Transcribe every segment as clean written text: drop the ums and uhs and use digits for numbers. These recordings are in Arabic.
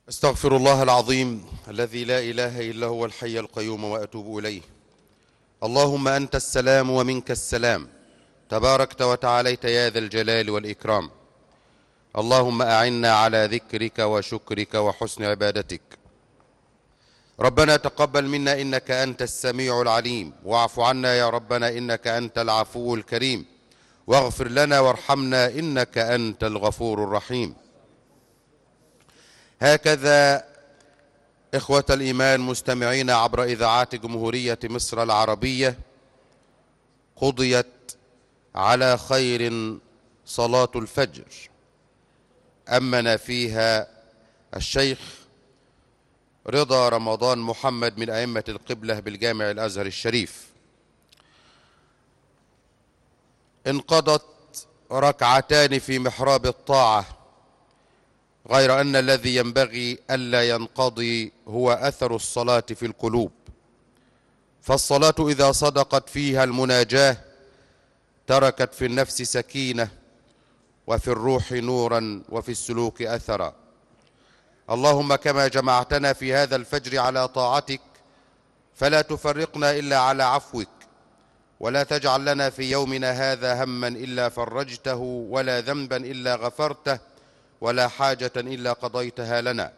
استغفر الله العظيم الذي لا إله إلا هو الحي القيوم وأتوب إليه. اللهم أنت السلام ومنك السلام، تباركت وتعاليت يا ذا الجلال والإكرام. اللهم أعنا على ذكرك وشكرك وحسن عبادتك. ربنا تقبل منا إنك أنت السميع العليم، واعف عنا يا ربنا إنك أنت العفو الكريم، واغفر لنا وارحمنا إنك أنت الغفور الرحيم. هكذا إخوة الإيمان مستمعين عبر إذاعات جمهورية مصر العربية، قضيت على خير صلاة الفجر أمنا فيها الشيخ رضا رمضان محمد من أئمة القبلة بالجامع الأزهر الشريف. انقضت ركعتان في محراب الطاعة، غير أن الذي ينبغي ألا ينقضي هو أثر الصلاة في القلوب، فالصلاة إذا صدقت فيها المناجاة تركت في النفس سكينة، وفي الروح نورا، وفي السلوك أثرا. اللهم كما جمعتنا في هذا الفجر على طاعتك فلا تفرقنا إلا على عفوك، ولا تجعل لنا في يومنا هذا هما إلا فرجته، ولا ذنبا إلا غفرته، ولا حاجة إلا قضيتها لنا.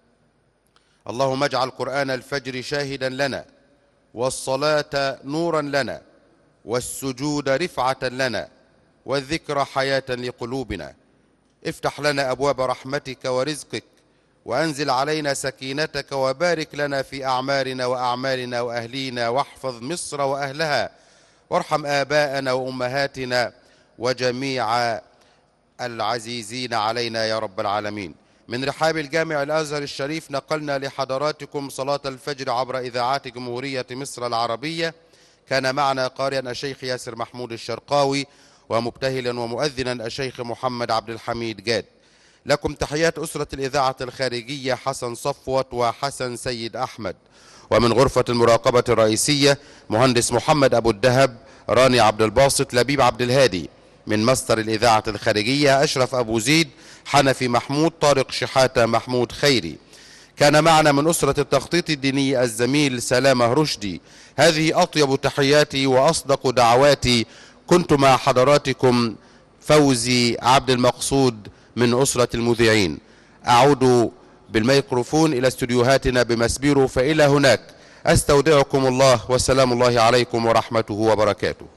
اللهم اجعل قرآن الفجر شاهدا لنا، والصلاة نورا لنا، والسجود رفعة لنا، والذكر حياة لقلوبنا. افتح لنا أبواب رحمتك ورزقك، وأنزل علينا سكينتك، وبارك لنا في أعمارنا وأعمالنا وأهلينا، واحفظ مصر وأهلها، وارحم آباءنا وأمهاتنا وجميع العزيزين علينا يا رب العالمين. من رحاب الجامع الأزهر الشريف نقلنا لحضراتكم صلاة الفجر عبر إذاعات جمهورية مصر العربية. كان معنا قارئا الشيخ ياسر محمود الشرقاوي، ومبتهلا ومؤذنا الشيخ محمد عبد الحميد جاد. لكم تحيات أسرة الإذاعة الخارجية حسن صفوت وحسن سيد أحمد، ومن غرفة المراقبة الرئيسية مهندس محمد أبو الدهب، راني عبد الباسط، لبيب عبد الهادي. من مصدر الإذاعة الخارجية أشرف أبو زيد، حنفي محمود، طارق شحاتة، محمود خيري. كان معنا من أسرة التخطيط الديني الزميل سلامة رشدي. هذه أطيب تحياتي وأصدق دعواتي. كنت مع حضراتكم فوزي عبد المقصود من أسرة المذيعين. أعود بالميكروفون إلى استديوهاتنا بمسبيرو، فإلى هناك أستودعكم الله، وسلام الله عليكم ورحمته وبركاته.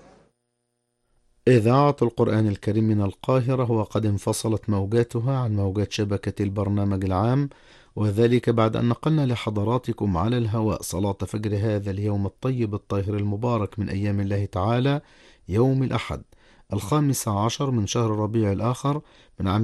إذاعة القرآن الكريم من القاهرة، وقد انفصلت موجاتها عن موجات شبكة البرنامج العام، وذلك بعد أن نقلنا لحضراتكم على الهواء صلاة فجر هذا اليوم الطيب الطاهر المبارك من أيام الله تعالى، يوم الأحد 15 من شهر ربيع الآخر من عام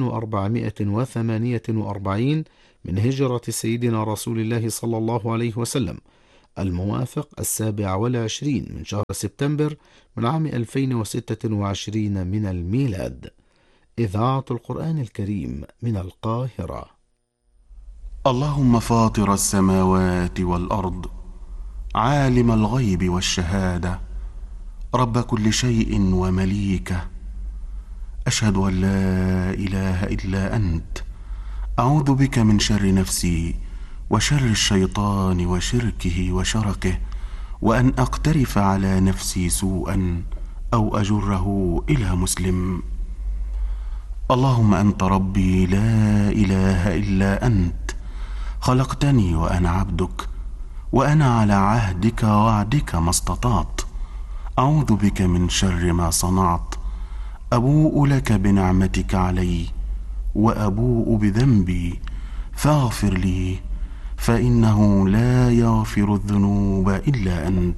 1448 من هجرة سيدنا رسول الله صلى الله عليه وسلم، الموافق 27 من شهر سبتمبر من عام 2026 من الميلاد. إذاعة القرآن الكريم من القاهرة. اللهم فاطر السماوات والأرض، عالم الغيب والشهادة، رب كل شيء ومليكه، أشهد أن لا إله إلا أنت، أعوذ بك من شر نفسي وشر الشيطان وشركه وشركه، وأن أقترف على نفسي سوءا أو أجره إلى مسلم. اللهم أنت ربي لا إله إلا أنت، خلقتني وأنا عبدك، وأنا على عهدك ووعدك ما استطعت. أعوذ بك من شر ما صنعت، أبوء لك بنعمتك علي وأبوء بذنبي، فاغفر لي، فإنه لا يغفر الذنوب إلا أنت.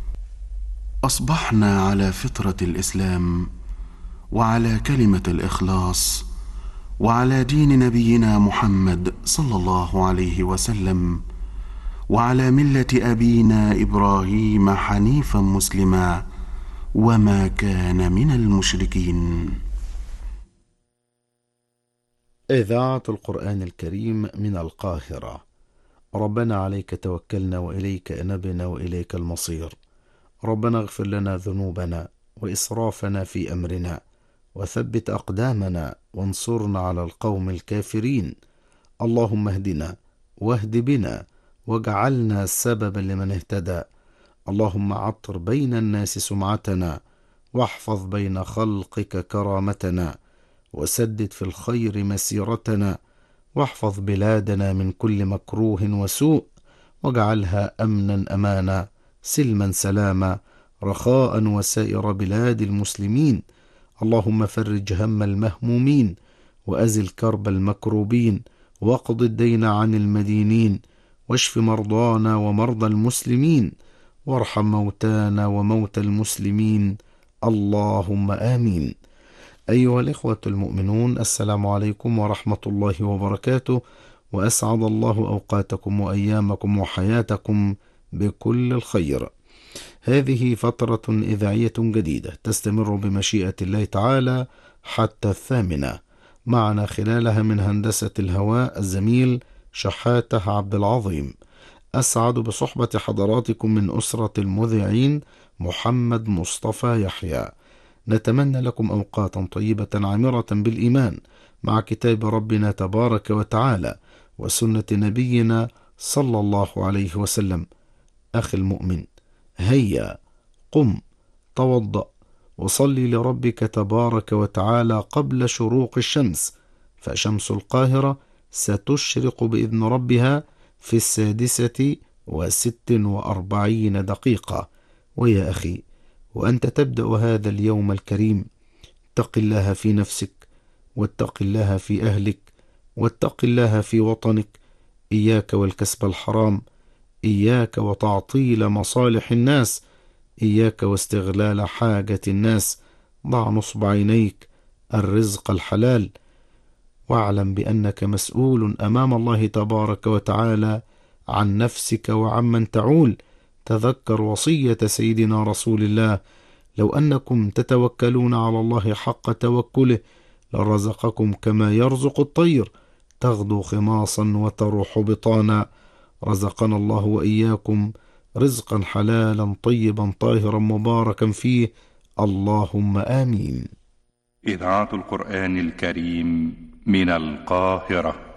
أصبحنا على فطرة الإسلام، وعلى كلمة الإخلاص، وعلى دين نبينا محمد صلى الله عليه وسلم، وعلى ملة أبينا إبراهيم حنيفا مسلما، وما كان من المشركين. إذاعة القرآن الكريم من القاهرة. ربنا عليك توكلنا، وإليك أنبنا، وإليك المصير. ربنا اغفر لنا ذنوبنا وإسرافنا في أمرنا، وثبت أقدامنا، وانصرنا على القوم الكافرين. اللهم اهدنا واهد بنا واجعلنا سببا لمن اهتدى. اللهم عطر بين الناس سمعتنا واحفظ بين خلقك كرامتنا وسدد في الخير مسيرتنا واحفظ بلادنا من كل مكروه وسوء واجعلها أمنا أمانا سلما سلاما رخاء وسائر بلاد المسلمين. اللهم فرج هم المهمومين وأزل كرب المكروبين واقض الدين عن المدينين واشف مرضانا ومرضى المسلمين وارحم موتانا وموتى المسلمين. اللهم آمين. أيها الإخوة المؤمنون، السلام عليكم ورحمة الله وبركاته، وأسعد الله أوقاتكم وأيامكم وحياتكم بكل الخير. هذه فترة إذاعية جديدة تستمر بمشيئة الله تعالى حتى 8، معنا خلالها من هندسة الهواء الزميل شحاتة عبد العظيم. أسعد بصحبة حضراتكم من أسرة المذيعين محمد مصطفى يحيى. نتمنى لكم أوقاتا طيبة عامرة بالإيمان مع كتاب ربنا تبارك وتعالى وسنة نبينا صلى الله عليه وسلم. أخي المؤمن، هيا قم توضأ وصلي لربك تبارك وتعالى قبل شروق الشمس، فشمس القاهرة ستشرق بإذن ربها في 46:46. ويا أخي، وأنت تبدأ هذا اليوم الكريم اتق الله في نفسك، واتق الله في أهلك، واتق الله في وطنك. إياك والكسب الحرام، إياك وتعطيل مصالح الناس، إياك واستغلال حاجة الناس. ضع نصب عينيك الرزق الحلال، واعلم بأنك مسؤول أمام الله تبارك وتعالى عن نفسك وعمن تعول. تذكر وصية سيدنا رسول الله: لو أنكم تتوكلون على الله حق توكله لرزقكم كما يرزق الطير تغدو خماصا وتروح بطانا. رزقنا الله وإياكم رزقا حلالا طيبا طاهرا مباركا فيه، اللهم آمين. إذاعة القرآن الكريم من القاهرة.